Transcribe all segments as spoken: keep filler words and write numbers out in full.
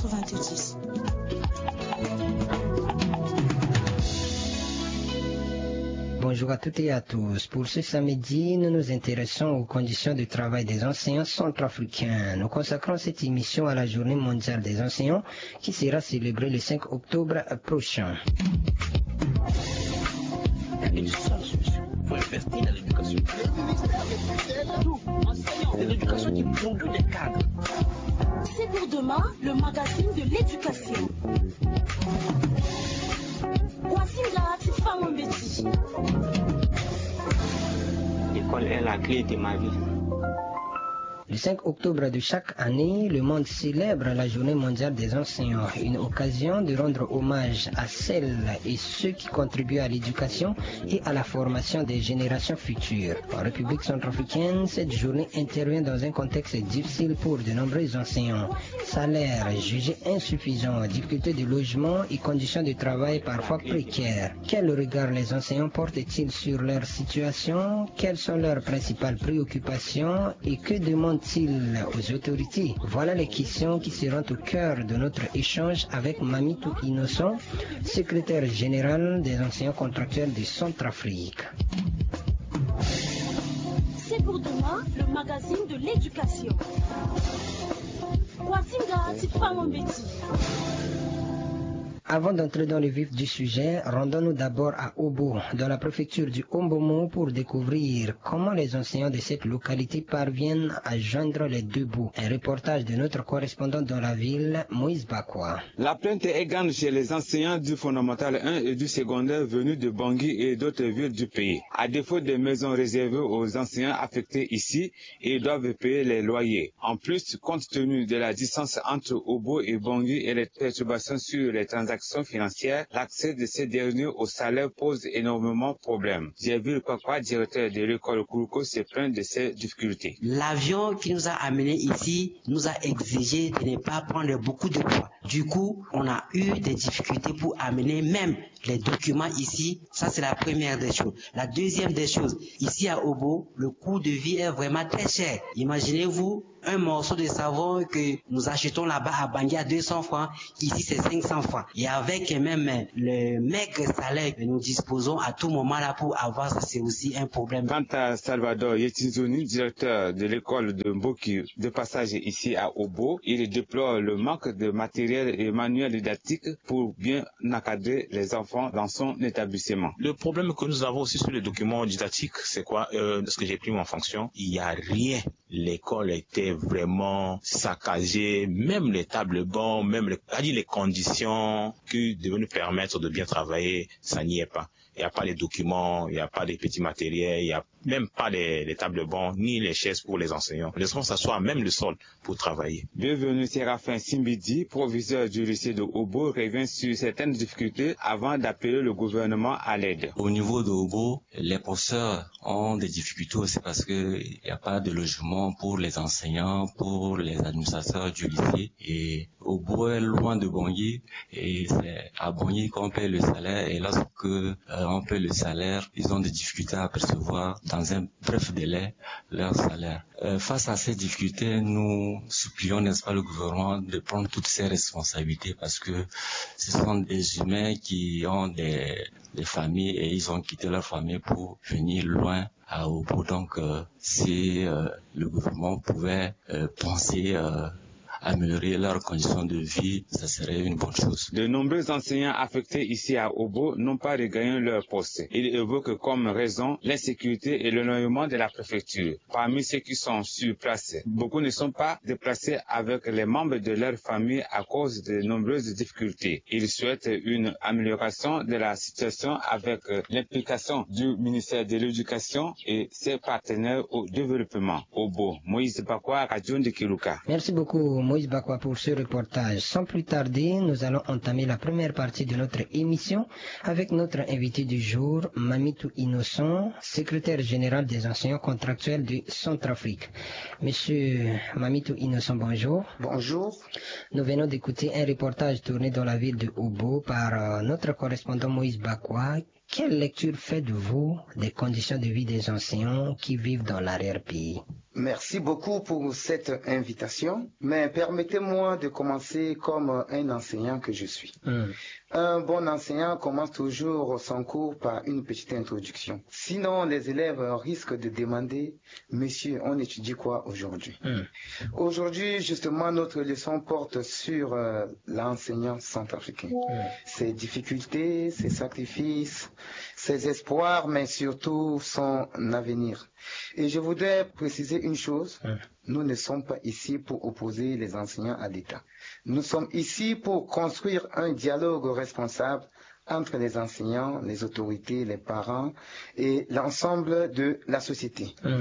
quatre-vingt-dix. Bonjour à toutes et à tous. Pour ce samedi, nous nous intéressons aux conditions de travail des enseignants centrafricains. Nous consacrons cette émission à la Journée mondiale des enseignants qui sera célébrée le cinq octobre prochain. Il faut investir dans l'éducation. Le ministère nous, enseignants, c'est l'éducation qui produit des cadres. C'est pour demain le magazine de l'éducation. L'école est la clé de ma vie. Le cinq octobre de chaque année, le monde célèbre la Journée mondiale des enseignants, une occasion de rendre hommage à celles et ceux qui contribuent à l'éducation et à la formation des générations futures. En République centrafricaine, cette journée intervient dans un contexte difficile pour de nombreux enseignants. Salaires jugés insuffisants, difficultés de logement et conditions de travail parfois précaires. Quel regard les enseignants portent-ils sur leur situation? Quelles sont leurs principales préoccupations et que demandent aux autorités? Voilà les questions qui seront au cœur de notre échange avec Mamitou Innocent, secrétaire général des enseignants contractuels de Centrafrique. C'est pour demain le magazine de l'éducation. Avant d'entrer dans le vif du sujet, rendons-nous d'abord à Obo, dans la préfecture du Ombomo, pour découvrir comment les enseignants de cette localité parviennent à joindre les deux bouts. Un reportage de notre correspondant dans la ville, Moïse Bakwa. La plainte est grande chez les enseignants du fondamental un et du secondaire venus de Bangui et d'autres villes du pays. À défaut des maisons réservées aux enseignants affectés ici, ils doivent payer les loyers. En plus, compte tenu de la distance entre Obo et Bangui et les perturbations sur les transactions financières, l'accès de ces derniers au salaire pose énormément de problèmes. J'ai vu le papa directeur de l'école Kourouko se plaindre de ces difficultés. L'avion qui nous a amenés ici nous a exigé de ne pas prendre beaucoup de poids. Du coup, on a eu des difficultés pour amener même les documents ici. Ça, c'est la première des choses. La deuxième des choses, ici à Obo, le coût de vie est vraiment très cher. Imaginez-vous un morceau de savon que nous achetons là-bas à Bangui à deux cents francs, ici c'est cinq cents francs. Et avec même le maigre salaire que nous disposons à tout moment là pour avoir ça, c'est aussi un problème. Quant à Salvador Yetinzoni, directeur de l'école de Mboki, de passage ici à Obo, il déplore le manque de matériel et manuel didactique pour bien encadrer les enfants dans son établissement. Le problème que nous avons aussi sur les documents didactiques, c'est quoi? euh, Ce que j'ai pris en fonction, il n'y a rien. L'école était vraiment saccagée, même les tables bancs, même les, les conditions qui devaient nous permettre de bien travailler, ça n'y est pas. Il n'y a pas les documents, il n'y a pas les petits matériels, il n'y a même pas les, les tables bancs, ni les chaises pour les enseignants. Les enfants s'assoient même le sol pour travailler. Bienvenue Séraphin Simbidi, proviseur du lycée de Obo, revient sur certaines difficultés avant d'appeler le gouvernement à l'aide. Au niveau de Obo, les professeurs ont des difficultés aussi parce qu'il n'y a pas de logement pour les enseignants, pour les administrateurs du lycée. Et Obo est loin de Bangui et c'est à Bangui qu'on paie le salaire. Et lorsque euh, on paie le salaire, ils ont des difficultés à percevoir dans un bref délai leur salaire. Euh, face à ces difficultés, nous supplions, n'est-ce pas, le gouvernement de prendre toutes ses responsabilités parce que ce sont des humains qui ont des, des familles et ils ont quitté leur famille pour venir loin à Obo. Donc, euh, si euh, le gouvernement pouvait euh, penser euh, améliorer leurs conditions de vie, ça serait une bonne chose. De nombreux enseignants affectés ici à Obo n'ont pas regagné leur poste. Ils évoquent comme raison l'insécurité et l'éloignement de la préfecture. Parmi ceux qui sont sur place, beaucoup ne sont pas déplacés avec les membres de leur famille à cause de nombreuses difficultés. Ils souhaitent une amélioration de la situation avec l'implication du ministère de l'Éducation et ses partenaires au développement. Obo, Moïse Bakwa, Radio de Kiruka. Merci beaucoup Moïse Bakwa pour ce reportage. Sans plus tarder, nous allons entamer la première partie de notre émission avec notre invité du jour, Mamitou Innocent, secrétaire général des enseignants contractuels de Centrafrique. Monsieur Mamitou Innocent, bonjour. Bonjour. Nous venons d'écouter un reportage tourné dans la ville de Obo par euh, notre correspondant Moïse Bakwa quelle lecture faites-vous des conditions de vie des enseignants qui vivent dans l'arrière-pays? Merci beaucoup pour cette invitation, mais permettez-moi de commencer comme un enseignant que je suis. Mm. Un bon enseignant commence toujours son cours par une petite introduction. Sinon, les élèves risquent de demander « Monsieur, on étudie quoi aujourd'hui mm. ?» Aujourd'hui, justement, notre leçon porte sur euh, l'enseignant centrafricain. Mm. Ses difficultés, ses sacrifices, ses espoirs, mais surtout son avenir. Et je voudrais préciser une chose, mmh. nous ne sommes pas ici pour opposer les enseignants à l'État. Nous sommes ici pour construire un dialogue responsable entre les enseignants, les autorités, les parents et l'ensemble de la société. Mmh.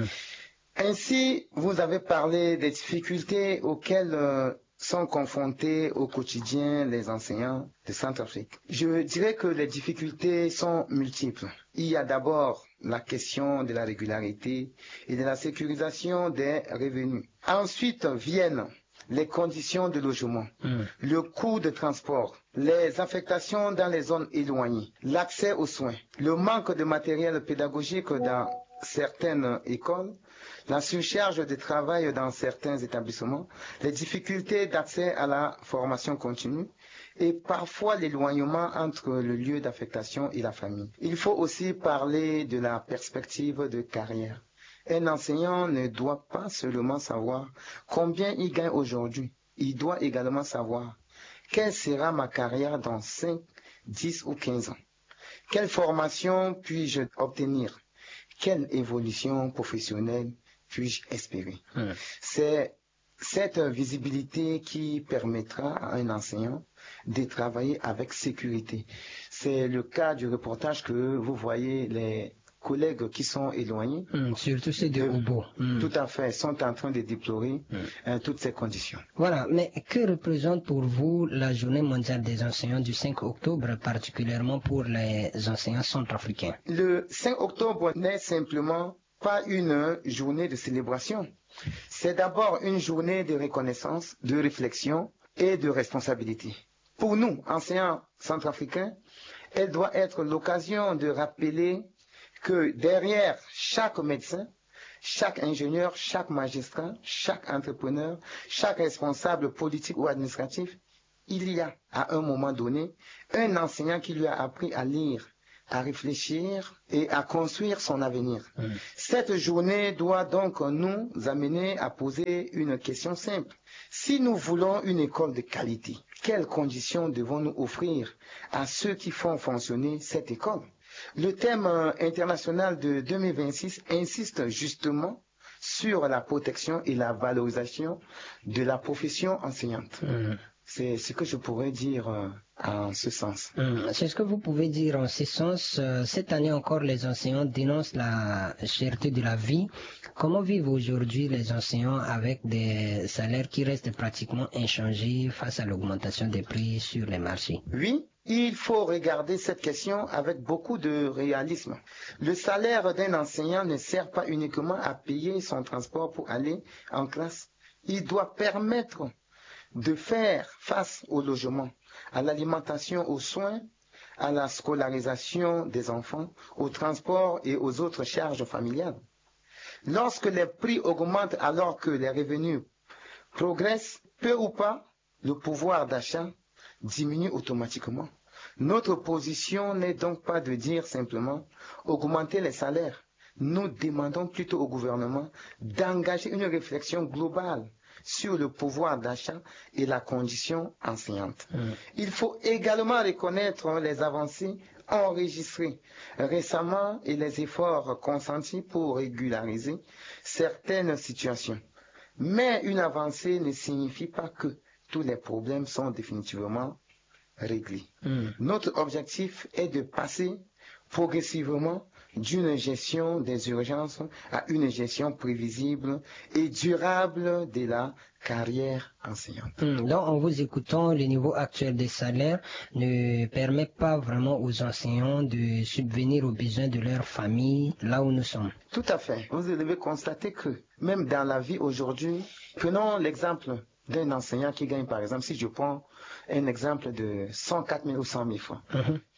Ainsi, vous avez parlé des difficultés auxquelles euh, sont confrontés au quotidien les enseignants de Centrafrique. Je dirais que les difficultés sont multiples. Il y a d'abord la question de la régularité et de la sécurisation des revenus. Ensuite viennent les conditions de logement, mmh. le coût de transport, les affectations dans les zones éloignées, l'accès aux soins, le manque de matériel pédagogique dans certaines écoles, la surcharge de travail dans certains établissements, les difficultés d'accès à la formation continue et parfois l'éloignement entre le lieu d'affectation et la famille. Il faut aussi parler de la perspective de carrière. Un enseignant ne doit pas seulement savoir combien il gagne aujourd'hui, il doit également savoir quelle sera ma carrière dans cinq, dix ou quinze ans. Quelle formation puis-je obtenir? Quelle évolution professionnelle puis-je espérer? Mmh. C'est cette visibilité qui permettra à un enseignant de travailler avec sécurité. C'est le cas du reportage que vous voyez, les collègues qui sont éloignés, mmh, surtout ceux de Obo, mmh. tout à fait, sont en train de déplorer mmh. euh, toutes ces conditions. Voilà, mais que représente pour vous la Journée mondiale des enseignants du cinq octobre, particulièrement pour les enseignants centrafricains? Le cinq octobre n'est simplement pas une journée de célébration. C'est d'abord une journée de reconnaissance, de réflexion et de responsabilité. Pour nous, enseignants centrafricains, elle doit être l'occasion de rappeler que derrière chaque médecin, chaque ingénieur, chaque magistrat, chaque entrepreneur, chaque responsable politique ou administratif, il y a, à un moment donné, un enseignant qui lui a appris à lire, à réfléchir et à construire son avenir. Mmh. Cette journée doit donc nous amener à poser une question simple. Si nous voulons une école de qualité, quelles conditions devons-nous offrir à ceux qui font fonctionner cette école? Le thème international de deux mille vingt-six insiste justement sur la protection et la valorisation de la profession enseignante. Mmh. C'est ce que je pourrais dire euh, en ce sens. Mmh. C'est ce que vous pouvez dire en ce sens. Euh, cette année encore, les enseignants dénoncent la cherté de la vie. Comment vivent aujourd'hui les enseignants avec des salaires qui restent pratiquement inchangés face à l'augmentation des prix sur les marchés? Oui. Il faut regarder cette question avec beaucoup de réalisme. Le salaire d'un enseignant ne sert pas uniquement à payer son transport pour aller en classe. Il doit permettre de faire face au logement, à l'alimentation, aux soins, à la scolarisation des enfants, au transport et aux autres charges familiales. Lorsque les prix augmentent alors que les revenus progressent, peu ou pas, le pouvoir d'achat diminue automatiquement. Notre position n'est donc pas de dire simplement augmenter les salaires. Nous demandons plutôt au gouvernement d'engager une réflexion globale sur le pouvoir d'achat et la condition enseignante. Mmh. Il faut également reconnaître les avancées enregistrées récemment et les efforts consentis pour régulariser certaines situations. Mais une avancée ne signifie pas que tous les problèmes sont définitivement réglés. Mmh. Notre objectif est de passer progressivement d'une gestion des urgences à une gestion prévisible et durable de la carrière enseignante. Mmh. Donc, en vous écoutant, le niveau actuel des salaires ne permet pas vraiment aux enseignants de subvenir aux besoins de leur famille là où nous sommes. Tout à fait. Vous devez constater que même dans la vie aujourd'hui, prenons l'exemple d'un enseignant qui gagne, par exemple, si je prends un exemple de cent quatre mille ou cent mille francs. Mmh.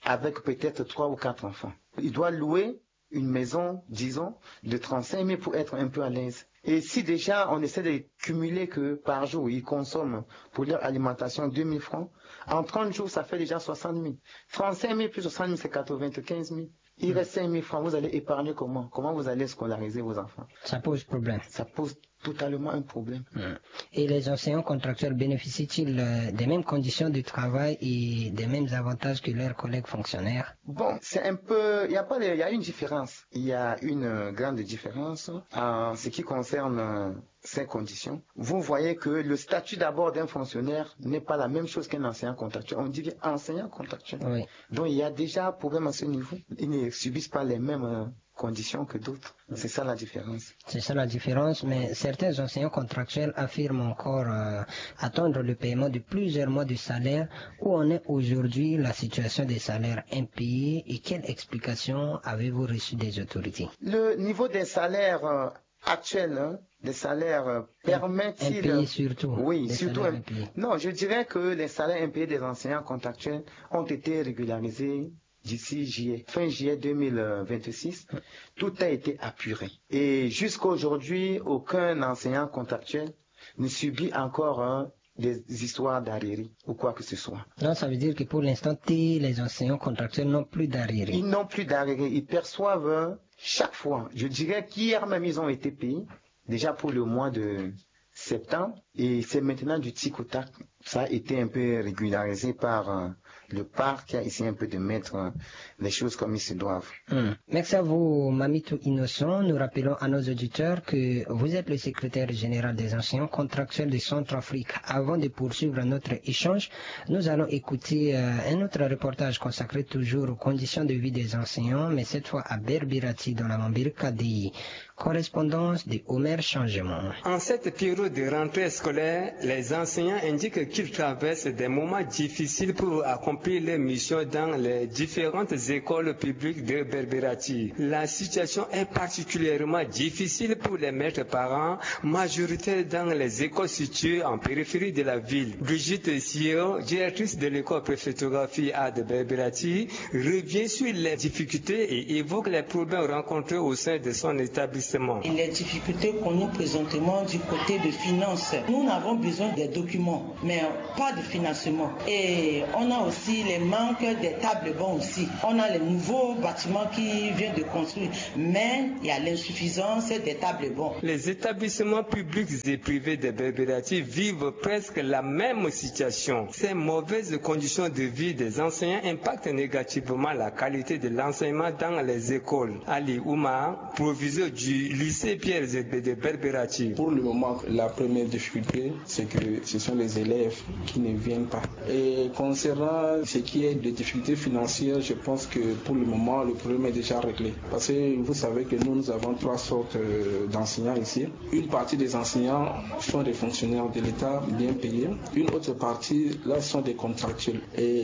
avec peut-être trois ou quatre enfants. Il doit louer une maison, disons, de trente-cinq mille pour être un peu à l'aise. Et si déjà on essaie de cumuler que par jour, ils consomment pour leur alimentation deux mille francs, en trente jours, ça fait déjà soixante mille. trente-cinq mille plus soixante mille, c'est quatre-vingt-quinze mille. Il reste cinq mille francs, vous allez épargner comment? Comment vous allez scolariser vos enfants? Ça pose problème. Ça pose totalement un problème. Et les enseignants contractuels bénéficient-ils des mêmes conditions de travail et des mêmes avantages que leurs collègues fonctionnaires? Bon, c'est un peu, il y a pas, il y a une différence. Il y a une grande différence en ce qui concerne ces conditions. Vous voyez que le statut d'abord d'un fonctionnaire n'est pas la même chose qu'un enseignant contractuel. On dit enseignant contractuel. Oui. Donc il y a déjà un problème à ce niveau. Ils ne subissent pas les mêmes conditions que d'autres. C'est ça la différence. C'est ça la différence, mais certains enseignants contractuels affirment encore euh, attendre le paiement de plusieurs mois de salaire. Où en est aujourd'hui la situation des salaires impayés et quelle explication avez-vous reçu des autorités? Le niveau des salaires euh, actuels, hein, des salaires euh, permettent-ils... Impayés surtout. Oui, des surtout. salaires impayés. Non, je dirais que les salaires impayés des enseignants contractuels ont été régularisés d'ici juillet, fin juillet deux mille vingt-six, tout a été apuré. Et jusqu'à aujourd'hui, aucun enseignant contractuel ne subit encore hein, des histoires d'arriérés ou quoi que ce soit. Non, ça veut dire que pour l'instant, les enseignants contractuels n'ont plus d'arriérés. Ils n'ont plus d'arriérés. Ils perçoivent hein, chaque fois. Je dirais qu'hier même, ils ont été payés, déjà pour le mois de septembre, et c'est maintenant du tic au tac. Ça a été un peu régularisé par euh, le parc qui a essayé un peu de mettre euh, les choses comme ils se doivent. Hum. Merci à vous, Mamitou Innocent. Nous rappelons à nos auditeurs que vous êtes le secrétaire général des enseignants contractuels de Centrafrique. Avant de poursuivre notre échange, nous allons écouter euh, un autre reportage consacré toujours aux conditions de vie des enseignants, mais cette fois à Berbirati, dans la Mambirika des correspondances de Omer Changement. En cette période de rentrée scolaire, les enseignants indiquent qu'ils traversent des moments difficiles pour accomplir leurs missions dans les différentes écoles publiques de Berbirati. La situation est particulièrement difficile pour les maîtres parents, majoritaires dans les écoles situées en périphérie de la ville. Brigitte Sio, directrice de l'école préfectorale A de Berbirati, revient sur les difficultés et évoque les problèmes rencontrés au sein de son établissement. Et les difficultés connues présentement du côté de finances. Nous avons besoin des documents, mais pas de financement. Et on a aussi les manques des tables bancs aussi. On a les nouveaux bâtiments qui viennent de construire, mais il y a l'insuffisance des tables bancs. Les établissements publics et privés de Berbirati vivent presque la même situation. Ces mauvaises conditions de vie des enseignants impactent négativement la qualité de l'enseignement dans les écoles. Ali Oumar, proviseur du lycée Pierre Zégbé de Berbirati. Pour le moment, la première difficulté, c'est que ce sont les élèves qui ne viennent pas. Et concernant ce qui est des difficultés financières, je pense que pour le moment, le problème est déjà réglé. Parce que vous savez que nous, nous avons trois sortes d'enseignants ici. Une partie des enseignants sont des fonctionnaires de l'État bien payés. Une autre partie, là, sont des contractuels.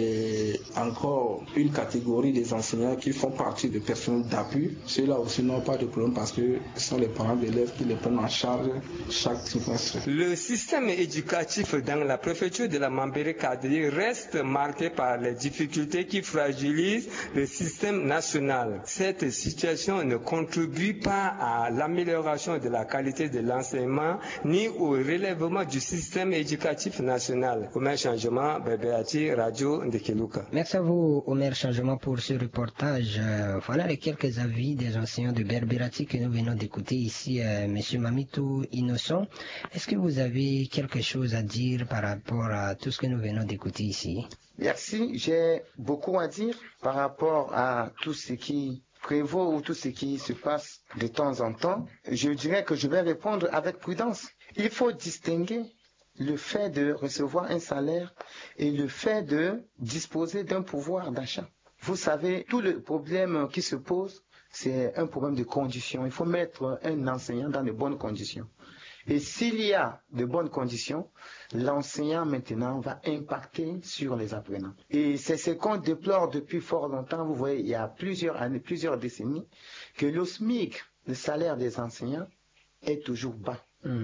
Et encore une catégorie des enseignants qui font partie des personnels d'appui. Ceux-là aussi n'ont pas de problème parce que ce sont les parents d'élèves qui les prennent en charge chaque trimestre. Le système éducatif dans la préfecture de la Mambirika reste marqué par les difficultés qui fragilisent le système national. Cette situation ne contribue pas à l'amélioration de la qualité de l'enseignement ni au relèvement du système éducatif national. Omer Changement, Berbirati, Radio Ndekeluka. Merci à vous, Omer Changement, pour ce reportage. Euh, voilà les quelques avis des enseignants de Berbirati que nous venons d'écouter ici, euh, Monsieur Mamitou Innocent. Est-ce que vous avez quelque chose à dire par rapport à tout ce que nous venons d'écouter ici? Merci. J'ai beaucoup à dire par rapport à tout ce qui prévaut ou tout ce qui se passe de temps en temps. Je dirais que je vais répondre avec prudence. Il faut distinguer le fait de recevoir un salaire et le fait de disposer d'un pouvoir d'achat. Vous savez, tout le problème qui se pose, c'est un problème de conditions. Il faut mettre un enseignant dans de bonnes conditions. Et s'il y a de bonnes conditions, l'enseignant maintenant va impacter sur les apprenants. Et c'est ce qu'on déplore depuis fort longtemps. Vous voyez, il y a plusieurs années, plusieurs décennies, que le S M I C, le salaire des enseignants, est toujours bas. Mmh.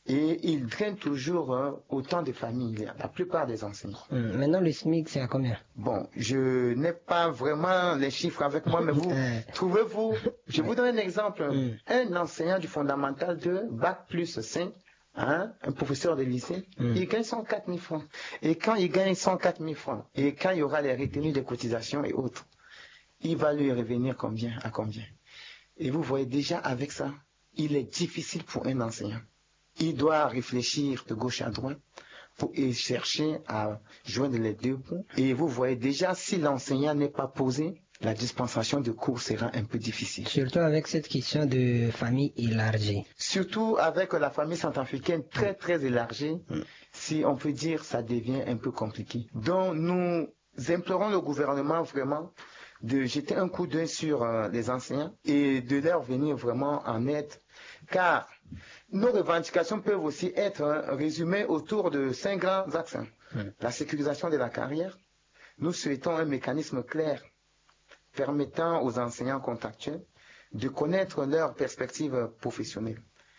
Et ils drainent toujours euh, autant de familles, la plupart des enseignants. Hum, maintenant, le SMIC, c'est à combien? Bon, je n'ai pas vraiment les chiffres avec moi, mais vous, trouvez-vous, je vous donne un exemple. Hum. Un enseignant du fondamental deux, bac plus cinq, hein, un professeur de lycée, hum. il gagne cent quatre mille francs. Et quand il gagne cent quatre mille francs, et quand il y aura les retenues de cotisations et autres, il va lui revenir combien, à combien? Et vous voyez déjà avec ça, il est difficile pour un enseignant. Il doit réfléchir de gauche à droite pour chercher à joindre les deux bouts. Et vous voyez déjà, si l'enseignant n'est pas posé, la dispensation de cours sera un peu difficile. Surtout avec cette question de famille élargie. Surtout avec la famille centrafricaine très très élargie, mm. si on peut dire, ça devient un peu compliqué. Donc nous implorons le gouvernement vraiment de jeter un coup d'œil sur euh, les enseignants et de leur venir vraiment en aide, car nos revendications peuvent aussi être hein, résumées autour de cinq grands axes. Mmh. La sécurisation de la carrière. Nous souhaitons un mécanisme clair permettant aux enseignants contractuels de connaître leurs perspectives professionnelles.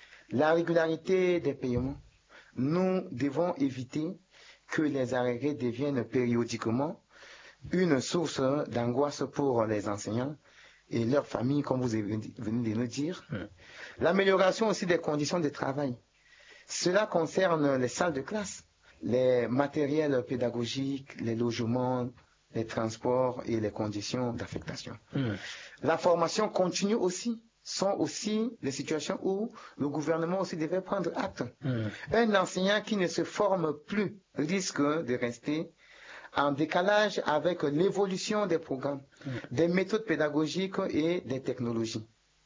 La régularité des paiements. Nous devons éviter que les arrêts deviennent périodiquement une source d'angoisse pour les enseignants et leurs familles, comme vous venez de nous dire. Mmh. L'amélioration aussi des conditions de travail. Cela concerne les salles de classe, les matériels pédagogiques, les logements, les transports et les conditions d'affectation. Mmh. La formation continue aussi sont aussi les situations où le gouvernement aussi devait prendre acte. Mmh. Un enseignant qui ne se forme plus risque de rester en décalage avec l'évolution des programmes, mmh. des méthodes pédagogiques et des technologies.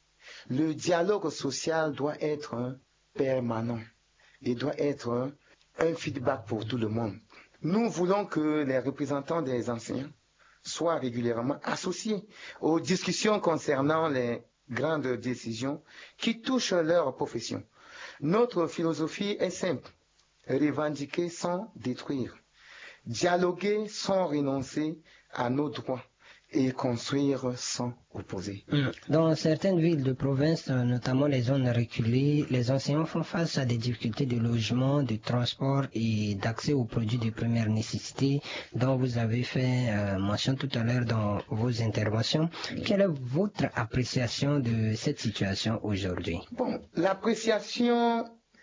Le dialogue social doit être permanent et doit être un feedback pour tout le monde. Nous voulons que les représentants des enseignants soient régulièrement associés aux discussions concernant les grandes décisions qui touchent leur profession. Notre philosophie est simple: revendiquer sans détruire, dialoguer sans renoncer à nos droits et construire sans opposer. Dans certaines villes de province, notamment les zones reculées, les enseignants font face à des difficultés de logement, de transport et d'accès aux produits de première nécessité dont vous avez fait euh, mention tout à l'heure dans vos interventions. Quelle est votre appréciation de cette situation aujourd'hui? Bon, l'appréciation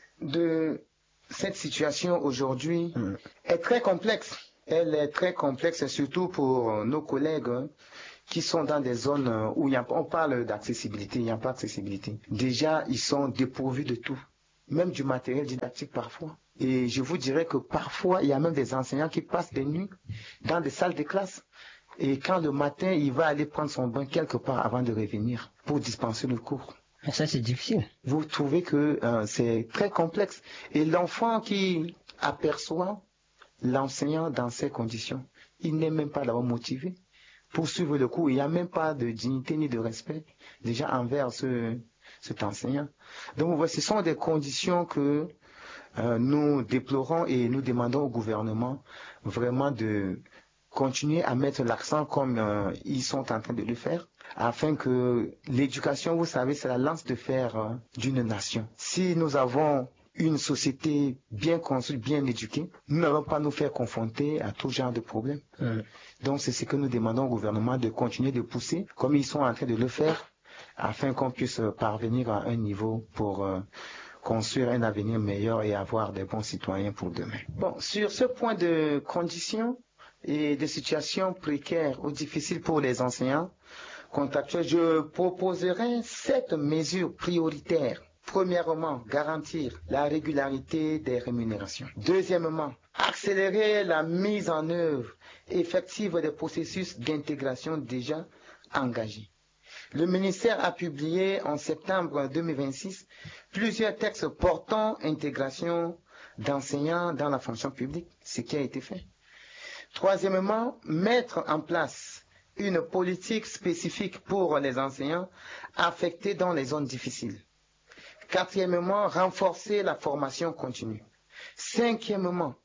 de cette situation aujourd'hui mmh. est très complexe. Elle est très complexe, surtout pour nos collègues hein, qui sont dans des zones où il y a, on parle d'accessibilité, il n'y a pas d'accessibilité. Déjà, ils sont dépourvus de tout, même du matériel didactique parfois. Et je vous dirais que parfois, il y a même des enseignants qui passent des nuits dans des salles de classe. Et quand le matin, il va aller prendre son bain quelque part avant de revenir pour dispenser le cours. Mais ça, c'est difficile. Vous trouvez que euh, c'est très complexe. Et l'enfant qui aperçoit l'enseignant dans ces conditions, il n'est même pas d'abord motivé pour suivre le cours. Il n'y a même pas de dignité ni de respect déjà envers ce, cet enseignant. Donc, ce sont des conditions que euh, nous déplorons et nous demandons au gouvernement vraiment de continuer à mettre l'accent comme euh, ils sont en train de le faire, afin que l'éducation, vous savez, c'est la lance de fer euh, d'une nation. Si nous avons une société bien construite, bien éduquée, nous n'allons pas nous faire confronter à tout genre de problèmes. Mmh. Donc c'est ce que nous demandons au gouvernement de continuer de pousser, comme ils sont en train de le faire, afin qu'on puisse parvenir à un niveau pour euh, construire un avenir meilleur et avoir des bons citoyens pour demain. Bon, sur ce point de conditions et de situations précaires ou difficiles pour les enseignants contractuels, je proposerai sept mesures prioritaires. Premièrement, garantir la régularité des rémunérations. Deuxièmement, accélérer la mise en œuvre effective des processus d'intégration déjà engagés. Le ministère a publié en septembre deux mille vingt-six plusieurs textes portant intégration d'enseignants dans la fonction publique, ce qui a été fait. Troisièmement, mettre en place une politique spécifique pour les enseignants affectés dans les zones difficiles. Quatrièmement, renforcer la formation continue. Cinquièmement,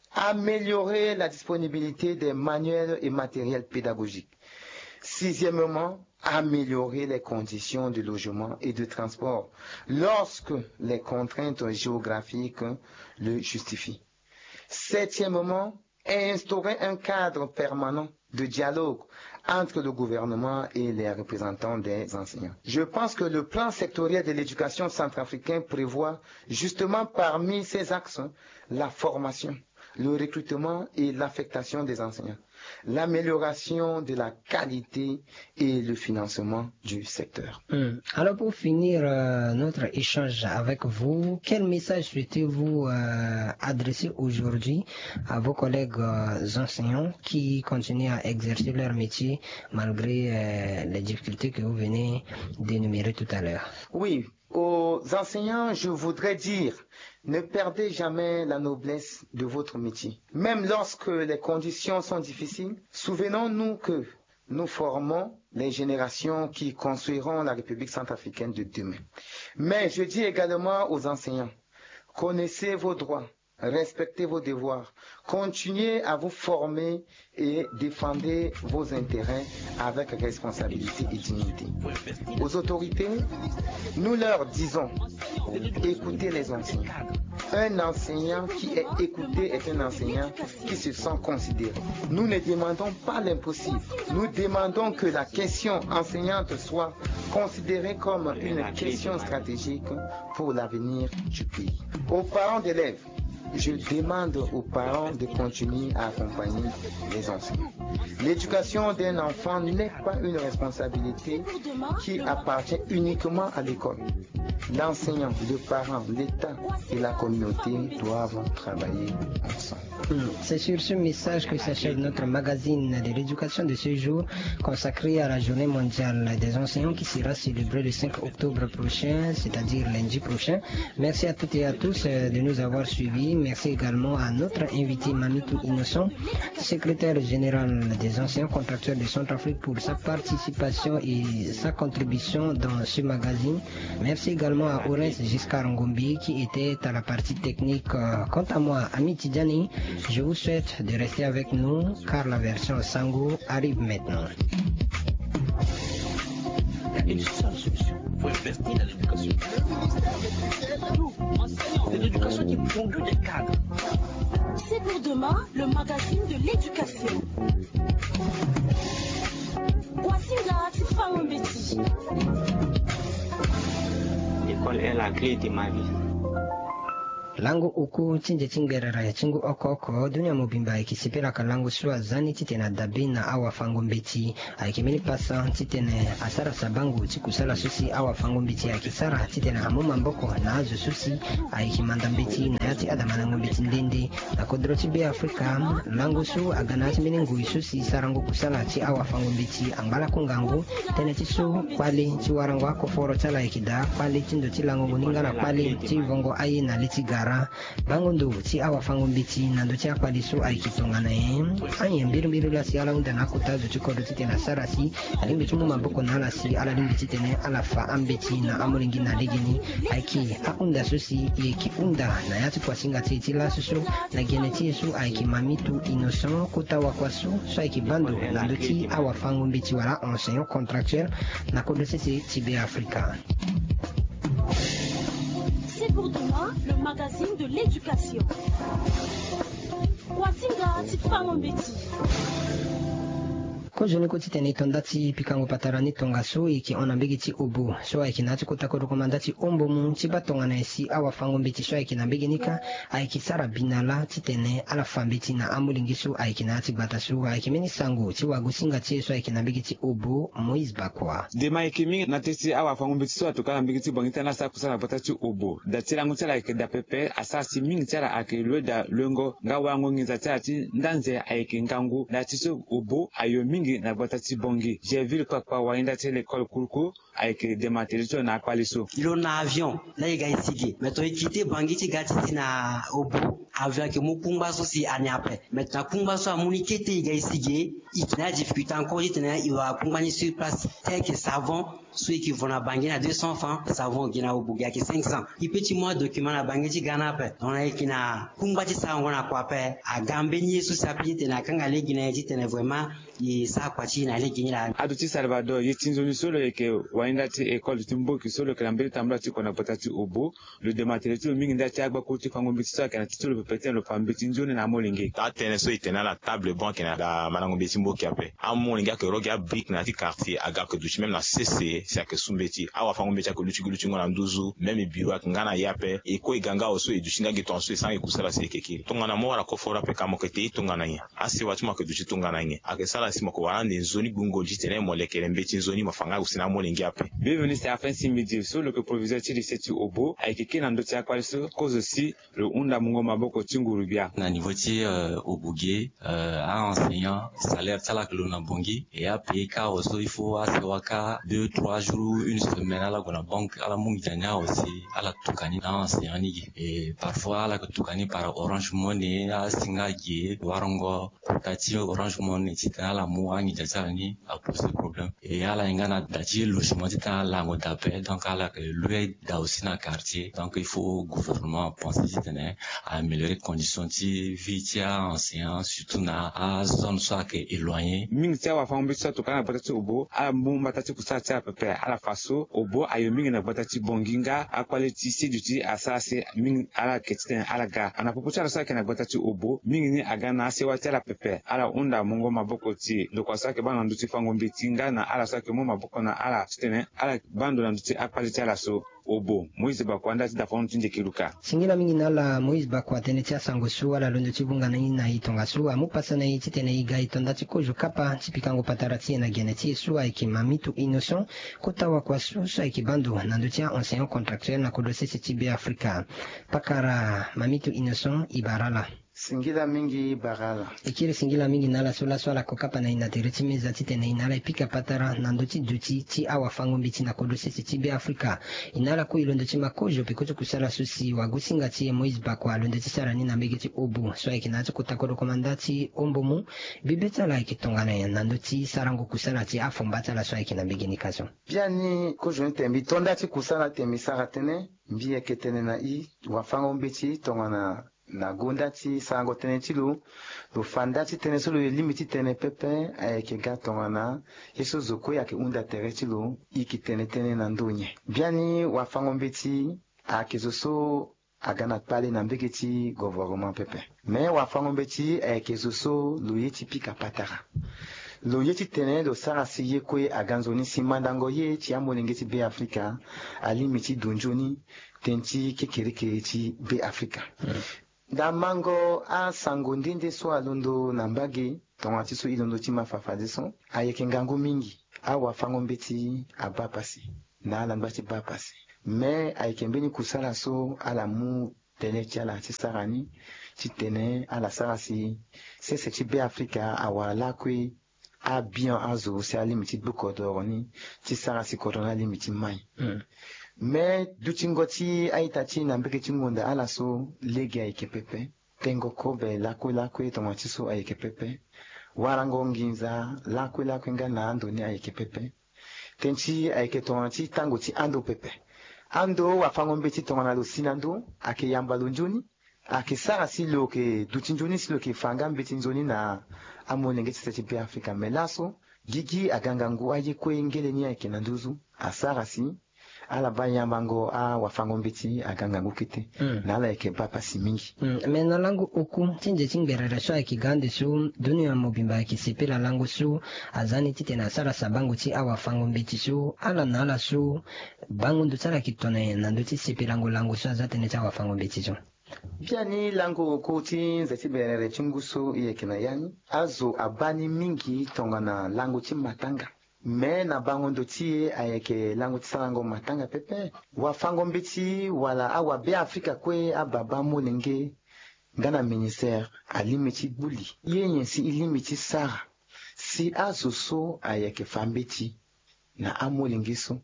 améliorer la disponibilité des manuels et matériels pédagogiques. Sixièmement, améliorer les conditions de logement et de transport lorsque les contraintes géographiques le justifient. Septièmement, instaurer un cadre permanent de dialogue entre le gouvernement et les représentants des enseignants. Je pense que le plan sectoriel de l'éducation centrafricain prévoit justement parmi ces axes la formation, le recrutement et l'affectation des enseignants, l'amélioration de la qualité et le financement du secteur. Hum. Alors pour finir euh, notre échange avec vous, quel message souhaitez-vous euh, adresser aujourd'hui à vos collègues euh, enseignants qui continuent à exercer leur métier malgré euh, les difficultés que vous venez d'énumérer tout à l'heure? Oui, aux enseignants, je voudrais dire, ne perdez jamais la noblesse de votre métier. Même lorsque les conditions sont difficiles, souvenons-nous que nous formons les générations qui construiront la République centrafricaine de demain. Mais je dis également aux enseignants, connaissez vos droits, respectez vos devoirs, continuez à vous former et défendez vos intérêts avec responsabilité et dignité. Aux autorités, nous leur disons, écoutez les enseignants. Un enseignant qui est écouté est un enseignant qui se sent considéré. Nous ne demandons pas l'impossible. Nous demandons que la question enseignante soit considérée comme une question stratégique pour l'avenir du pays. Aux parents d'élèves, je demande aux parents de continuer à accompagner les enseignants. L'éducation d'un enfant n'est pas une responsabilité qui appartient uniquement à l'école. L'enseignant, le parent, l'État et la communauté doivent travailler ensemble. C'est sur ce message que s'achève notre magazine de l'éducation de ce jour consacré à la journée mondiale des enseignants qui sera célébrée le cinq octobre prochain, c'est-à-dire lundi prochain. Merci à toutes et à tous de nous avoir suivis. Merci également à notre invité Mamitou Innocent, secrétaire général des enseignants contractuels de Centrafrique, pour sa participation et sa contribution dans ce magazine. Merci également à Orens Giscard Ngombi qui était à la partie technique. Quant à moi, Ami Tidjani, je vous souhaite de rester avec nous car la version Sango arrive maintenant. Il y a une seule solution. Il faut investir dans l'éducation. Nous, enseignants, c'est l'éducation qui produit des cadres. C'est pour demain le magazine de l'éducation. Wasinga Tifang Mbeti. L'école est la clé de ma vie. Langu uku chinje chingerera ya chingu oko oko dunia mubimba ikisipira ka langu swa zani titena dabina awa fango mbeti aikimini pasa titene asara sabangu chikusala susi awa fango mbeti akisara titena hamuma mboko na azo susi aikimanda mbeti na yati adamanango mbeti ndende na kodrochi be Afrika langu su aganati miningu susi sarangu kusala chi awa fango mbeti ambala kungangu tene chisu kwali chiwarango ako foro chala ikida kwali chindo chilango muningana kwali chivongo ayi na litigara bangundu ti awa fango mbiti nando ti akwali so aikitongana e anye mbiru mbiru la si ala unda na kutazo chikodo titena sarasi alimbi tumu maboko na ala si ala limbi titene ala fa ambeti na amulingi na legini aiki aunda susi yeki unda na yati kwa singa titi la susu na geneti su aiki Mamitou Innocent kuta wakwasu so aiki bandu nando ti awa fango mbiti wala enseignant contractuel na kodo titi tibe Afrika. C'est pour demain le magazine de l'éducation. Wasinga Tifang Mbeti. ko joni ko titeni tondati pikango patarani tonga so iki ona mbigi ti obo so iki nati ko tako rekomandati ombo mu ti batonga na si awa fango mbiti so iki na mbigi nika aiki sara binala titene ala fambiti na amulingi so iki nati bata so iki mini sango ti wagusinga ti so iki na mbigi ti obo Moïse Bakwa de ma ikimi na tesi awa fango mbiti so atoka mbigi ti bongita na sa kusala bata ti obo da ti langu tala iki da pepe asasi mingi tala ake lweda lwengo nga wango ngiza tala ti ndanze aiki ngangu da ti so obo ayo mingi na batati bongi. J'ai vu le papa wainda te l'école Kurko avec des matériaux na kwaliso. Ilo na avion na iga isigi. Meto ikite bangi ti gati na obo avec mon Pumbaso si année après. Maintenant, Pumbaso a mon équité, il y a difficulté encore, il va accompagner sur place, tel que savon, ceux qui vont à Bangui à deux cents francs, savon qui n'a au Bouga qui cinq cents. Il petit mois document à Bangui qui gagne après. On a qui n'a Pumbati ça on a quoi faire à Gambeni sous sa pied, n'a qu'un aller Guinée, n'a vraiment, il ça quoi ci n'a aller Guinée là. Aduti Salvador, il tinzo ni solo et que Waindati école Timbo qui solo que l'ambé tamblati qu'on a potati au beau, le dématérialisme mingindati agba koti fango bitisa kana titolo le pété le fambe tinzo na molinge. Ta teneso itena la table banque na da manango betimbo qui appelle. A molinga que roga brick na ti quartier aga que duchi même na C C c'est que sumbeti awa fango betia que luchi luchi ngona nduzu même bureau ngana yape e ko iganga oso e duchinga gitonso sans e kusala se keki. Tongana mo wala ko fora pe kamo que te tongana nya. Asi watuma que duchi tongana nya. Ake sala sima ko wala nzoni bungo jitene mo lekele mbeti nzoni mafanga usina molinga yape. Bienvenue c'est à fin simidi sur le proviseur tiri setu obo avec qui na ndoti akwaliso cause aussi le unda mungo maboko tingurubia. Na niveau ti euh, au Bougué euh, à enseignant salaire tala que l'on a bongi et à payer car aussi il faut assez waka deux trois jours une semaine à la gona banque à la mungi janya aussi à la tukani na enseignant ni et parfois à la tukani par Orange Money à singagie warongo kutati Orange Money tita la muangi jazala ni à pour ce problème et à la ingana daji logement tita la ngodape donc à la louer da aussi na quartier donc il faut gouvernement penser tita à améliorer conditions de vie tia enseignant surtout na à zone soit que éloigné mingi tia wa fambi sa to kana batati obo ala mbumba tati kusata pepe ala faso obo ayo mingi na batati bonginga a quality si duty asase mingi ala ketiten ala ga ana popucha la sa kana batati obo mingi ni aga na se wati ala pepe ala unda mungo maboko ti lo kwa sa ke bana nduti fango mbetinga na ala sa ke mo maboko na ala titene ala bando na nduti a quality ala so obo Moise Bakwanda ti da fon tunje kiruka singila mingi nala Moise Bakwa tene tia sangosu ala londo chibunga na ina itonga su amupasa na iti tene iga itonda chikojo kapa chipikango patarati na geneti su aikimamitu innocent kotawa kwa su su aikibandu nando tia enseignant contractuel na kodose setibe Afrika pakara mamitu innocent ibarala singila mingi barala ikiri singila mingi nala sola sola kokapa na inatereti meza tite na inala ipika patara nando ti duti ti awa fango mbiti na kodose setibe Afrika inala ko ilondo ti makojo pikoto kusala susi wagusinga ti Moise Bakwa londo ti sara ni na mbege ti obu so ikina ti kutakodo komandati ombomu bibeta la ikitonga na nando ti sarango kusala ti afombata la so ikina mbege ni kaso biani kojo tembi tonda ti kusala tembi sara tene mbiye ketene na i wa fango mbiti tonga na na gonda ti sango tene ti lo lo fanda ti tene so lo limiti tene pepe ayeke ga tongana yeso zoko yake unda tere ti lo iki tene tene na ndonye biani wa fango mbeti ayeke zo so aga na pale na mbege ti gouvernement pepe me wa fango mbeti ayeke zo so lo ye ti pika patara lo ye ti tene lo sara si ye kue aga nzoni si mandango ye ti amolenge ti be Afrika alimi ti donjoni ten ti kekerekere ti be Afrika mm. Da mango a sango ndinde so alondo na mbage tonga ti so ilondo ti mafafade so ayeke ngangu mingi awa fango mbeti aba pasi na ala ngba ti ba pasi me ayeke mbeni kusala so ala mu tene ti ala ti sara ni ti tene ala sara si sese ti be Afrika awa lakue a bien azo si alimi ti bukodoro ni ti sara si kodro na alimi ti mai mm. Me dutingo ti aita ti na mbeke ti ngonda ala so lege ayeke pepe tengo kobe lakue lakue tonga ti so ayeke pepe warango nginza lakue lakue nga na ando ni ayeke pepe ten ti ayeke tonga ti tango ti ando pepe ando wafango mbeti tonga na lo sina ndo ayeke yamba lo nzoni ayeke sara si lo yeke duti nzoni si lo yeke fanga mbeti nzoni na amolenge ti sese ti be Afrika me laso gigi aga ngangu aye kue ngele ni ayeke na nduzu asara si ala ba yambango a wafango mbiti agangangu kite mm. na ala yeke ba pasi mingi mm. me na langu oku tinje tingberere so ayeke gande su dunia mobimba ayeke sepela langu su azani tite na sara sabango ti awafango mbiti su ala na ala su bango ndu sara yeke tone nando ti sepelango langu su aza tene ti awafango mbiti su biani langu oku ti nze ti berere ti ngusu e yeke na yani azo abani mingi tonga na langu ti matanga me na bangondo ti ayeke langu ti sarango matanga pepe wafango mbeti wala awa be Afrika kue ababa molenge nga na ministère alimi ti gbuli ye nyen si i limi ti sara si azo so ayeke fa mbeti na amolenge so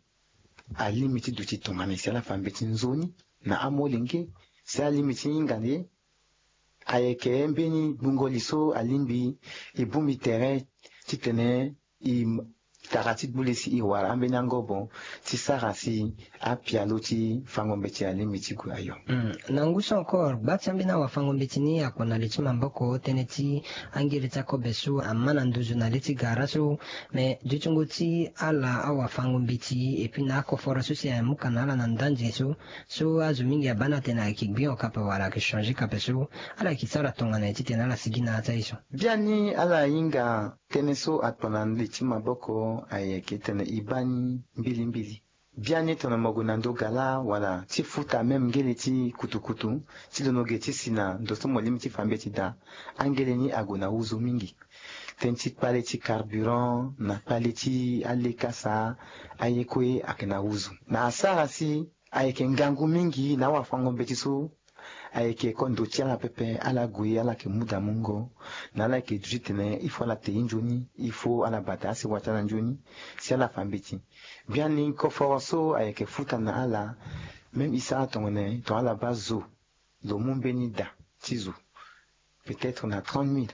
alimi ti duti tongana si ala fa mbeti nzoni na amolenge si alimi ti ngana ye ayeke mbeni bungoliso alimbi ibumi tere titene i tarati bulesi i wara ambeni angobo ti sarasi apialo ti fangombe ti alimi ti gue ayo. Mm. Na nguso encore gbati ambeni wa fangombe ti ni akona le ti mamboko tënë ti angiri ti akobe so amana nduzu na le ti gara so me dutungu ti ala awa fangombe ti e puis na akofora so si amuka na ala na ndanje so so azo mingi abana tene ayeke gbi okape wala ayeke change kape so ala yeke sara tongana e ti tene ala sigi na ata ye so biani ala hinga tënë so atongana le ti maboko ayeke tene i bani mbilimbili biani tongana mogo na ndo gala wala ti futa meme ngele ti kutukutu ti lono ge ti si na ndo so mo limi ti fambe ti da angele ni ague na uzu mingi tënë ti pale ti carburant na pale ti aleka sa aye kue ayeke na uzu na asara si ayeke ngangu mingi na awafangombe ti so ayeke kondo ti ala pepe ala gue ala yeke muda mungo na ala yeke duti tene il faut ala te nzoni il faut ala bata asi wati ala nzoni si ala fambe ti biani koforo so ayeke futa na ala même i sara tongana tongana ala ba zo lo mu mbeni da ti zo peut-être na trente mille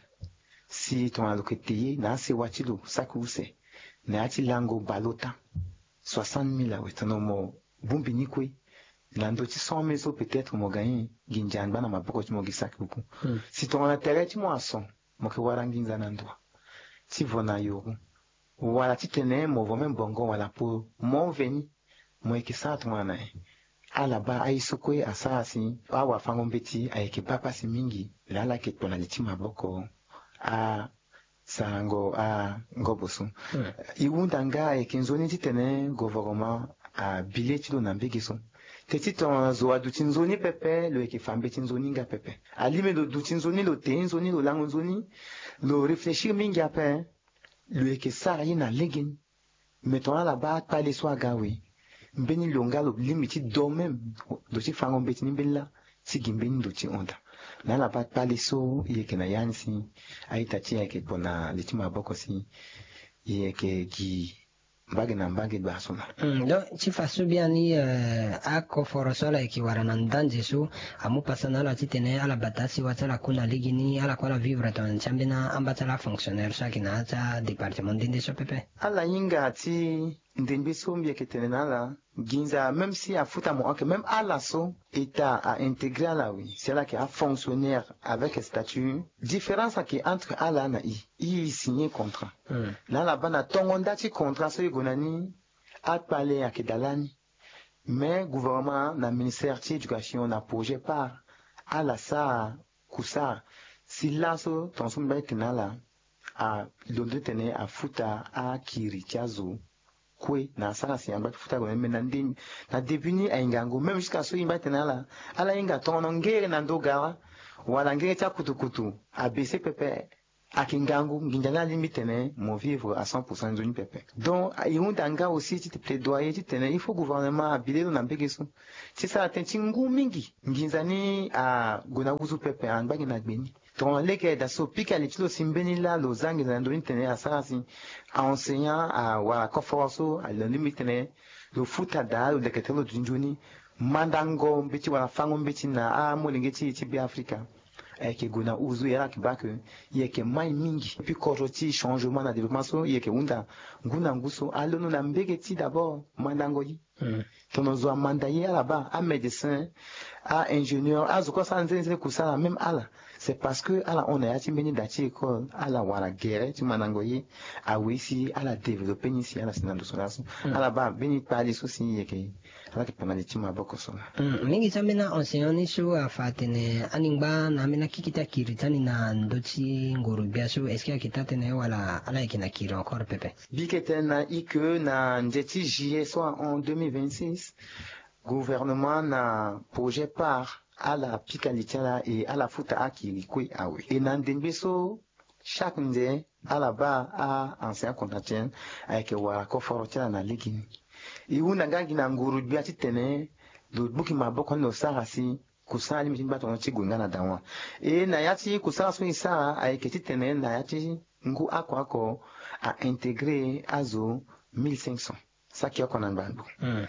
si tongana lo yeke te ye na asi wati lo saki use na ya ti lango balota soixante mille awe tongana mo bungbi ni kue na ndo ti cent mille so peut-être mo gagné gi nzani bana maboko ti mo gi saki buku hmm. si tongana tere ti mo ason mo yeke wara ngi nzani andua ti vo na yoru wala ti tene mo vo même bongo wala po mo veni mo yeke sara tongana na ye ala ba aye so kue asara si awafangombe ti ayeke ba pasi mingi le ala yeke tongana le ti maboko a sarango a ngobo so hmm. i hunda nga ayeke nzoni ti tene gouvernement abile ti lo na mbege so te ti tongana zo aduti nzoni pepe lo yeke fambe ti nzoni nga pepe alimi lo duti nzoni lo te nzoni lo lango nzoni lo réfléchir mingi ape lo yeke sara ye na legen me tongana ala ba atale so aga awe mbeni lo nga lo limi ti do même lo ti fangombe ti ni mbeni la ti gi mbeni lo ti honda na ala ba atale so e yeke na yani si aita ti ayeke pona le ti maboko si e yeke gi mbage na mbage gba so na mm, donc ti fa so biani uh, akoforo so ala yeke wara na ndanje so amu pasa na ala ti tene ala bata si wati ala kuna ligi ni ala kue ala vivre tongana ti ambeni ambati ala fonctionnaire so ayeke na ata département ndende so pepe ala hinga ti ndembe so mbi yeke tene na ala ginza même si afuta mo anke même ala so état a intégré ala oui c'est là qu'il a fonctionnaire avec statut différence ayeke entre ala na i i signé contrat hmm. na ala bana tongonda ti contrat so e gue na ni atpale ayeke dalani mais gouvernement na ministère ti éducation na projet par ala sara kusara si la so tongaso so mbi ayeke na ala alondo tene afuta akiri ti azo kue na asara si yamba futa go men na ndini na début ni aingango même jusqu'à so yimba tenala ala inga tono ngere na ndo gara wala ngere ta kutukutu abc pepe akingango nginjana limite ne mon vivre à cent pour cent zoni pepe donc yunda nga aussi ti plaidoyer ti tene il faut gouvernement abilelo na mbegeso ti sa atenti ngu mingi nginzani a gona uzu pepe an bangi na gbeni ton leke da so pika le tilo simbeni la lo zangi na ndoni tene asara si a enseignant a wa kofoso a le limite ne lo futa da lo leketelo dunjuni mandango mbeti wala fango mbeti na a mo lengeti ti bi Afrika ayeke gue na uzu ye ayeke ba yeke yeke mai mingi puis kodro ti changement na développement so yeke hunda ngu na ngu so alono na mbege ti d'abord mandango ye mm. tono zo amanda ye ala ba a médecin a ingénieur azo ko sara nzene kusala même ala c'est parce que ala on a ti mbeni da ti école ala wara guerre ti mandango ye awe si ala développé ni si ala sinando so laso mm. ala ba beni pali so si yeke ala yeke pona le ti maboko so mm. mingi ti ambeni enseignant ni so afa tene aningba na ambeni akiki ti akiri tani na ndo ti nguru bia so est ce que ayeke ta tene wala ala yeke na kiri encore pepe bike tene na ike na nze ti juillet so en deux mille vingt-six gouvernement na projet par ala pikali ti ala e ala futa akiri kue awe e na ndembe so chaque nze ala ba a ancien contractuel ayeke wara koforo ti ala na ligi ni e hunda nga gi na nguru bia ti tene lo gbuki maboko ni lo sara si kusala limi ti ngba tongana ti gue nga na dawa e na ya ti kusala so e sara ayeke ti tene na ya ti ngu ako ako a intégré azo mille cinq cents saki oko na ngbandu mm.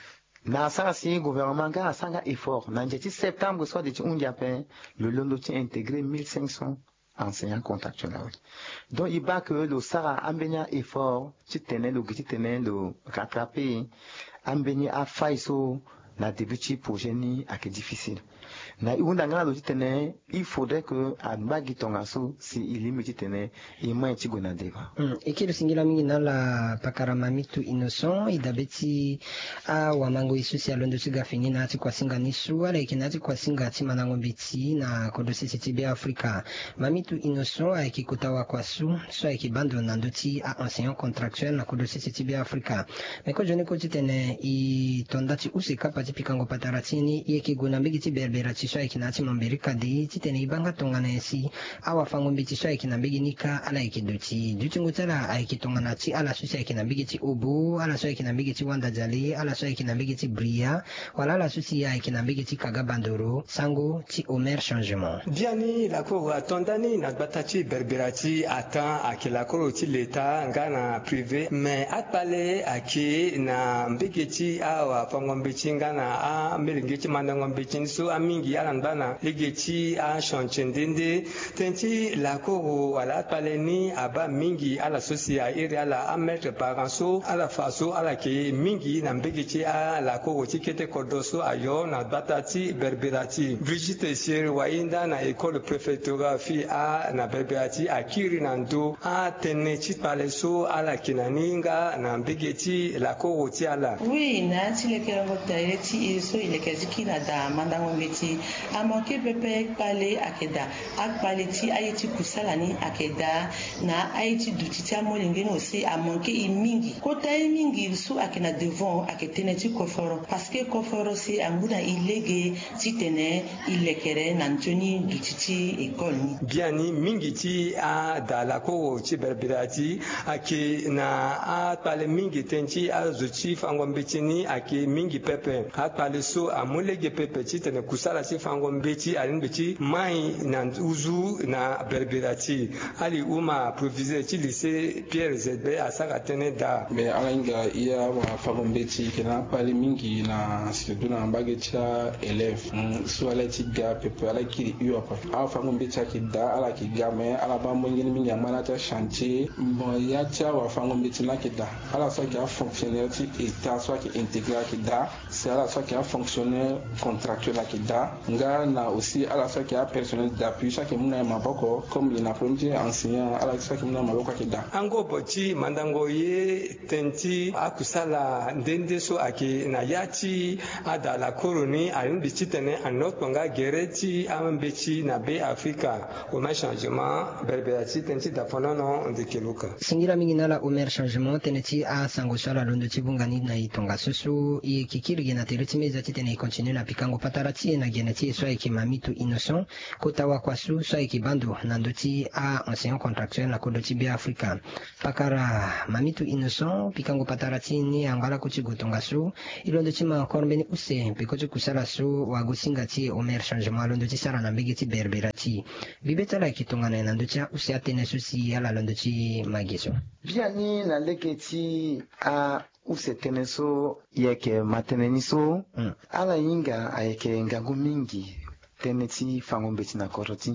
na sara si gouvernement ga sanga effort na njeti septembre soit de un diapé le londo ti intégré mille cinq cents enseignants contractuels. Donc il va que le sara ambenia effort ti tenait le ti tenait le rattraper ambenia a faiso na début ti projet ni ak difficile. Na unda ngana lo ti tenait il faudrait que adbagi tongaso si il limite tenait il moins ti gona deba. Mm, ikilo singila mingi na la pakara mamitu innocent idabeti a wamango isu si alondo siga fini na ati kwa singa nisu ala ikinati kwa singa ati manango mbiti na kodo sisi tibi Afrika. Mamitu innocent a ikikutawa kwa su so a ikibando na ndoti a enseignant contractuel na kodo sisi tibi Afrika. Meko jone ko titene i tondati usi kapati pikango pataratini i ikiguna mbigi ti berbera ti so a ikinati mamberika di titene ibanga tongana esi a wafango mbiti so a ikinambigi nika ala ikiduti duti ngutala aikitongana ti ala susi aikinambigi ti obo ala so aikinambigi ti wanda jali ala so aikinambigi ti bria wala ala susi aikinambigi ti kaga bandoro sango ti omer changement biani lakoro atondani na gbata ti berbera ti atan ayeke lakoro ti l'état nga na privé mais atpale ayeke na mbege ti awafango mbe ti nga na ambelenge ti mandango mbe ti so amingi ala ngba na lege ti achantier ndende tenti lakoro wala atpale ni aba mingi ala sosi a iri ala a mettre par so ala faso ala ke mingi na mbege ti ala ko ti kete kodoso ayo na batati berberati Brigitte Sierre wainda na école préfectorale fi a na berberati akiri na ndo a tene ti pale so ala kinaninga na mbege ti la ko ti ala oui na ti le kerongo taire ti so ile keziki na da mandango meti a manke pepe pale akeda ak pale ti ayeti kusala ni akeda na aiti dutiti amolingeni aussi a manqué i mingi kota i mingi su akena devant aketene ti koforo parce que koforo si anguna ilege ti tene ilekere na ntoni dutiti école ni biani mingi ti a dala ko ti berbirati ake na a pale mingi tenti a zuti fango mbetini ake mingi pepe a pale so amolege pepe ti tene kusala ti fango mbeti alin beti mai na uzu na berbirati ali uma proviseur ti lycée Pierre Zedbe a saka tene da mais alinga iya wa fango mbeti kena pale mingi na surtout na mbage ti élève so ala ti ga pepe ala ki yu apa a fango mbeti ki da ala ki ga mais ala ba mo ngeni mingi amana ta chantier bon ya ti wa fango mbeti na ki da ala so ki a fonctionnaire ti état so ki intégral ki da c'est ala so ki a fonctionnaire contractuel ki da nga na aussi ala so ki a personnel d'appui so ki muna maboko comme il na premier enseignant ala so ki muna maboko ki da ango boti mandango ye tenti akusala ndende so ake na yati adala koroni alin biti tene anot nga gereti ambeti na be Afrika au ma changement berberati tenti da fonono ndekeluka singira mingi nala omer changement teneti a sango sala londo ti bungani na itonga susu i kikiri na tereti meza ti tene continue na pikango patarati na geneti so eke mamitu innocent kotawa kwasu so eke bando na ndoti a enseignant contractuel na kodoti be Afrika pakara mamitu innocent pikango patarati ni angala kuti gotonga su ilondo ti ma korbeni use pikoti kusala su wagosinga ti omer changement londo ti sara na mbege ti berberati bibetala kitonga na nando ti use atene susi ala londo ti magiso biani na leke ti a use tene so yeke mateneni so mm. ala yinga ayeke ngangu mingi tene ti fango mbeti na koroti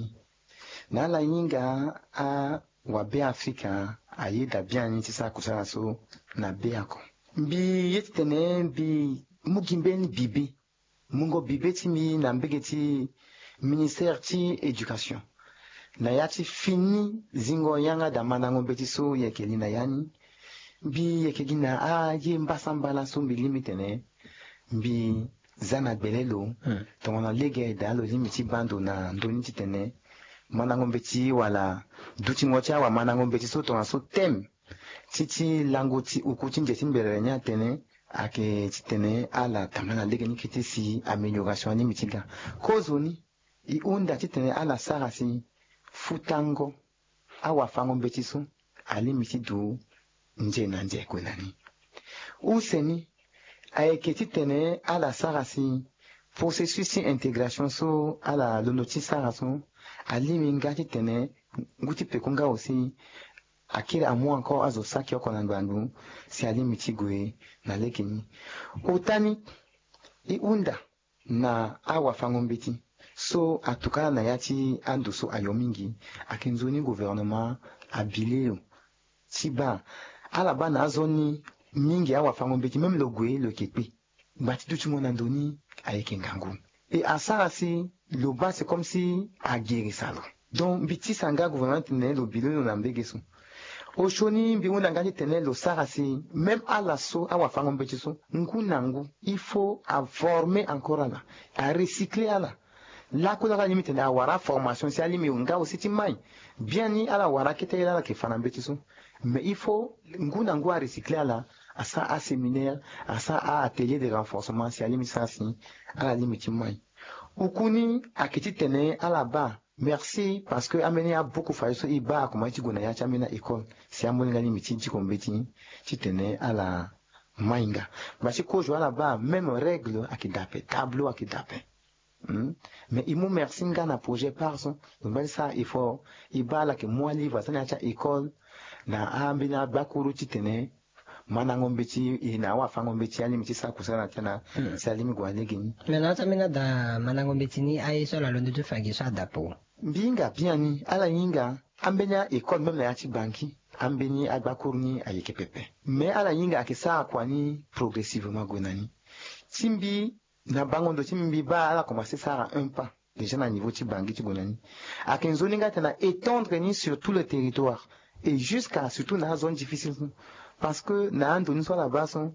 na ala yinga a wa be Afrika aye da biani ti sa kusala so na be ako mbi yeti tene mbi mugimbeni bibe mungo bibe ti mi na mbege ti ministère ti éducation na ya ti fini zingo yanga da manango mbeti so yeke li na yani mbi yeke gi na a ye mbasa mbala so mbi limi tene mbi zana gbelelo hmm. tongona lege da lo limi ti bando na ndoni ti tene manango mbeti wala duti ngo ti awa manango mbeti so tongana so tem titi lango ti uku ti nje ti mbelele nya tene ake ti tene ala tamana lege ni kiti si amélioration ni mitiga kozo ni i unda ti tene ala sara si futango awa fango mbeti so ali miti du nje na nje kwenani useni ayeke ti tene ala sara si processus ti intégration so ala londo ti sara so ali mi nga ti tene nguti peko nga aussi akiri amu encore azo saki oko na ngbandu si ali miti gue na leke ni otani i unda na awa fangombeti so atukana na yati ando so ayomingi akinzoni gouvernement abileo tiba ala ba na zoni mingi awa fangombeti même le gwe le kepe bati tout monde andoni ayeke ngangu et asarasi le bas c'est comme si a guéri ça donc biti sanga gouvernement ne lo bileo na mbegeso Oshoni mbi una ngati tenelo sarasi même à l'assaut à wa fango mbechiso nkunangu il faut à former encore là à recycler là la ko la limite na wara formation si alimi nga aussi ti mai bien ni ala wara kete la ke fana mbechiso mais il faut nkunangu à recycler là à ça à séminaire à ça à atelier de renforcement si alimi ça si à la limite mai ukuni akiti tene à la bas. Merci parce que amené a beaucoup fallu so iba comment tu gona ya chamina école si amoni ngani mitinchi kombeti tu tenais à la mainga ba si ko joa là-bas même règle akidape tableau akidape hmm? Mais il m'a merci ngana projet par son donc ça il faut iba la que moi livre ça na cha école na ambina bakuru tu tenais mana ngombeti ina wa fangombeti ali mitisa kusana tena salimi kwa legini maintenant ça mena da mana ngombeti ni aiso la londo tu fagi ça dapo mbinga biani ala yinga ambenya école même na yati banki ambeni agbakurni ayeke pepe mais ala yinga akisa kwani progressivement gonani timbi na bangondo timbi ba ala commencer ça à un pas déjà na niveau ti banki ti gonani akenzoni ngata na étendre ni sur tout le territoire et jusqu'à surtout na zone difficile parce que na andoni so la bason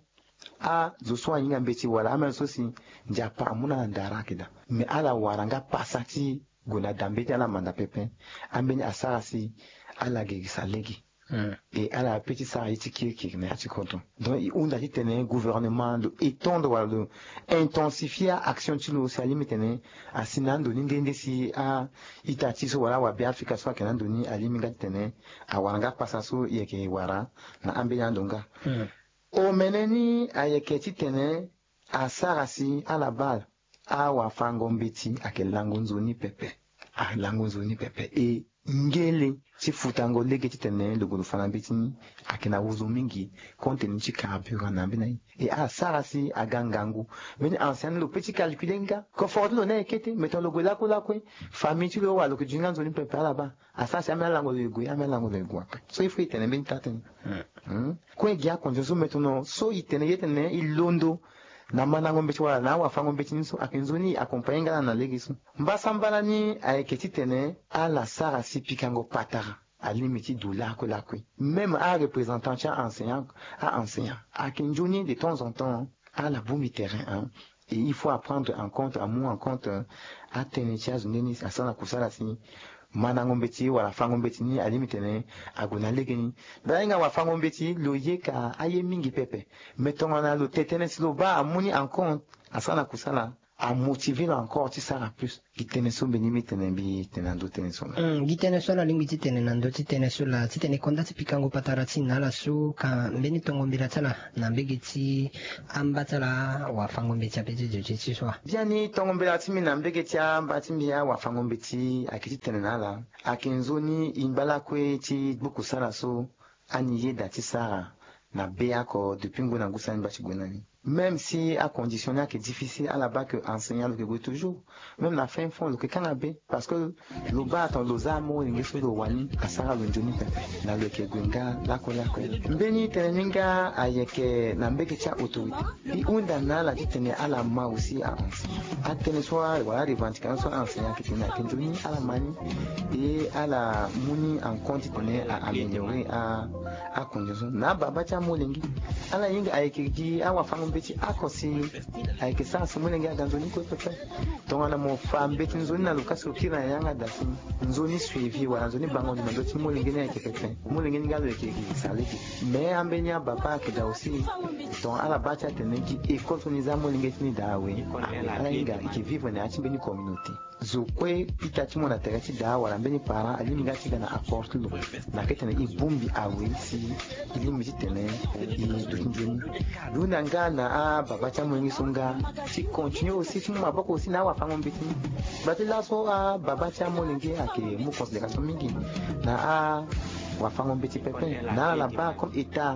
a zo so yinga mbeti wala amen so si njapa muna ndara kida mais ala waranga pasati gona dambeti ala manda pepe ambeni asasi ala gegisa legi mm. Et ala petit sa itiki ki na atikoto donc on a dit tenir gouvernement de étendre wala de intensifier action tilo sa limitene asinando ningende si a itati so wala wa be Africa so kenando ni aliminga tenir awanga pasaso yeke wara na ambeni andonga mm. O meneni ayeke titene asarasi ala bal awa fangombeti akelango nzoni pepe a lango nzoni pepe e ngele ti futango lege titene le gulu fanambeti akena wuzo mingi kontenu ti carburant na mbina e a sarasi agangangu meni ancien le petit calculenga conforte lo na ekete meton lo gola ko la ko famille ti lo wa lo ke jinga nzoni pepe ala ba asasi amela lango le gwe amela lango le gwa so il faut itene ben taten hmm ko e gia konjo meton so itene yetene ilondo na mana ngombe chwa na wa fango mbeti nso akenzoni accompagner na legiso mbasambala ni ayeketi tene ala sara si pikango patara à limite doula ko la ko même à représentant cha enseignant à enseignant akenjoni de temps en temps à la boumi terrain hein. Et il faut apprendre en compte à moi en compte à tenir chaz neni asana kusala si mana ngombeti wala fangombeti ni alimitene agona legeni bainga wa fangombeti loye ka aye mingi pepe metonga na lo tetene silo ba amuni en compte asana kusala a motiver encore ti sara plus kitene so benimi tenembi tenando teneso mm gitene so la lingi titene nando titene so la titene konda ti pikango patara ti na la so ka mbeni tongo mbira tala na mbegeti ambatala wa fangombeti apeti je ti so biani tongo mbira ti mi na mbegeti ambati mbia wa fangombeti akiti tene na la akenzoni imbala kwe ti buku sara so ani yeda ti sara na beako depuis ngona ngusani bachi gonani même si à conditionner que difficile à la bas que enseignant le que toujours même la fin fond le que canabé parce que le bas dans les amo ngi so do wani asara lo njoni pe na le que gwenga la ko la ko mbeni teninga ayeke na mbeke cha autorité i unda na la titene à la ma aussi à enseignant à tenir soit voilà revendication soit enseignant qui tena que njoni à la mani et à la muni en compte tenir à améliorer à à condition na baba cha molengi ala yinga ayeke gi awa fango beti akosi ayeke sa simule ngi aganzoni ko pepe donc ana mo fam beti nzoni na lukaso kira yanga dasi nzoni suivi wa nzoni bango ni mandoti mole ngi ayeke pepe mole ngi ngalo yeke gi saleki mais ambenya baba ke da aussi donc ala bacha teneki école toniza mole ngi tini dawe ala yinga ki vivre na chimbeni communauté zo kwe pita ti mona tere ti da wala mbeni parent alimi ngati gana apporte lo na ketene i bumbi awe si ilimi ti tene i tutinjoni luna ngana a baba cha mwengi sunga ti continue aussi ti mwa bako aussi na wa fango mbiti bati laso a baba cha molingi ake mu considération mingi na a wa fango mbiti pepe na la ba comme état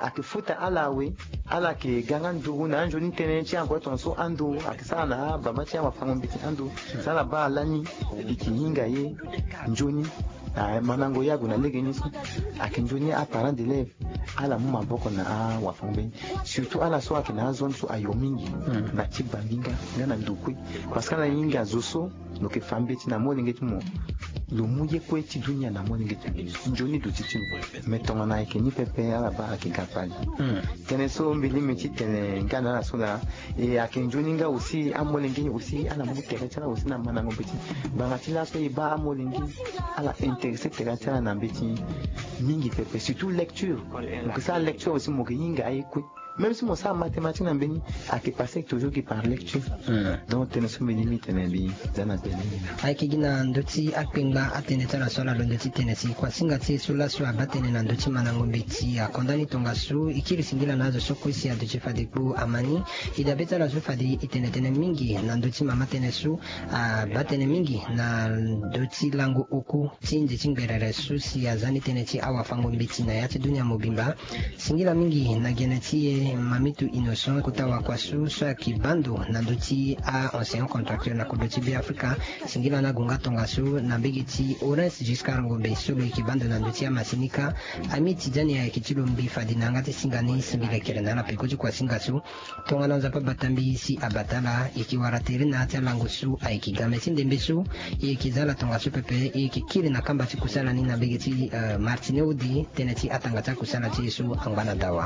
akifuta ala we ala ke gangan dugu na anjo ni tene chi anko tonso ando akisala na baba chi amafango mbiti ando sala ba alani ikihinga ye njoni a manango yago na lege niso akinjoni a parent d'élève ala mu maboko na a wafangbe surtout ala so akina zone so ayomingi mm. na chibanginga ngana ndukwe parce que la yinga zoso noke fambeti na molinge tumo lumuye kweti dunia na molinge njoni dutiti metonga na ikeni pepe ala ba akikapali mm. tene so mbili meti tene ngana la sola e akinjoni nga aussi amolinge aussi ala mu teretala aussi na manango beti bangati la so iba amolinge ala intéressé teretala na beti mingi pepe surtout lecture donc ça lecture aussi mo kinga ayekwe même si mon ça mathématique n'a béni à qui passer toujours qui par lecture donc tu ne sommes limite mais bien zana béni ai kigina ndoti akpinga ateneta la sola ndoti tenesi kwa singati sula so abatene na ndoti manango mbeti akondani tonga su ikiri singila nazo sokoisi ya ndoti fadiku amani idabeta la zo fadi itenetene mingi na ndoti mama tenesu abatene mingi na ndoti langu uku tinje chingerere su si azani teneti awafango mbeti na yati dunia mobimba singila mingi na geneti mamitu innocent kutawa kwa su so kibando na ndoti a ancien contracteur na kodoti bi Afrika singila na gunga tonga su na bigiti Orange Giscard Ngombe solo kibando na ndoti ya masinika amiti jani ya kitilo mbi fadi na ngati singani simbile kere na pekoji kwa singasu tonga na nzapa batambi si abatala ikiwaratere na ati langu su aikigame sindembe su ikizala tonga su pepe ikikiri na kamba sikusala ni na bigiti uh, Martineudi teneti atangata kusala tisu angwana dawa.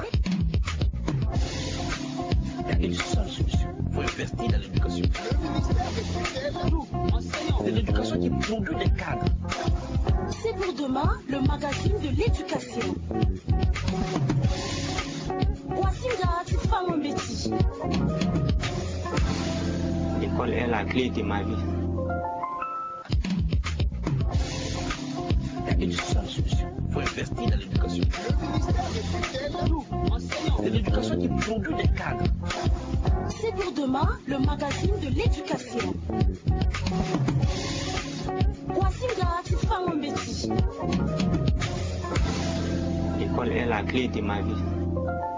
Il y a une seule solution. Il faut investir dans l'éducation. Nous, enseignants, c'est l'éducation qui produit des cadres. C'est pour demain le magazine de l'éducation. L'école est la clé de ma vie. Il y a une seule solution. Il faut investir dans l'éducation. Nous, enseignants, c'est l'éducation qui produit des cadres. C'est pour demain le magazine de l'éducation. L'école est la clé de ma vie.